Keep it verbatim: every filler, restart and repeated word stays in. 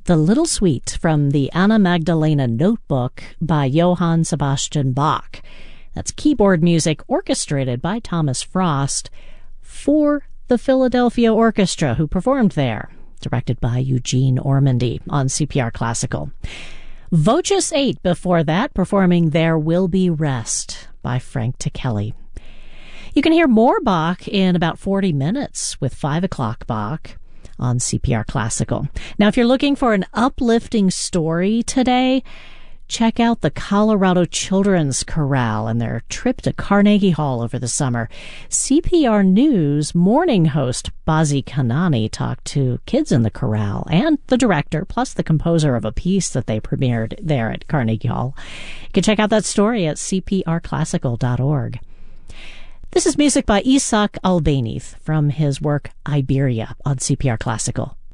The Little Suite from the Anna Magdalena Notebook by Johann Sebastian Bach. That's keyboard music orchestrated by Thomas Frost for the Philadelphia Orchestra, who performed there, directed by Eugene Ormandy on C P R Classical. Voces eight before that, performing There Will Be Rest by Frank Ticheli. You can hear more Bach in about forty minutes with five o'clock Bach on C P R Classical. Now, if you're looking for an uplifting story today, check out the Colorado Children's Chorale and their trip to Carnegie Hall over the summer. C P R News morning host Bazi Kanani talked to kids in the chorale and the director, plus the composer of a piece that they premiered there at Carnegie Hall. You can check out that story at c p r classical dot org. This is music by Isaac Albéniz from his work Iberia on C P R Classical.